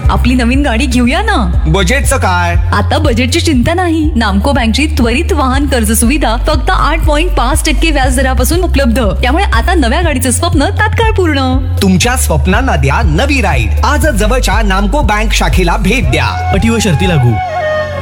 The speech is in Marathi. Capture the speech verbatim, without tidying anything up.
आपली नवीन गाडी घेऊया ना. बजेटचं काय? आता बजेटची चिंता नाही. नामको बँकची त्वरित वाहन कर्ज सुविधा फक्त आठ पॉईंट पाच टक्के व्याज दरापासून उपलब्ध. त्यामुळे आता नव्या गाडीचं स्वप्न तात्काळ पूर्ण. तुमच्या स्वप्नांना द्या नवी राईड. आजच जवळच्या नामको बँक शाखेला भेट द्या. अटी व शर्ती लागू.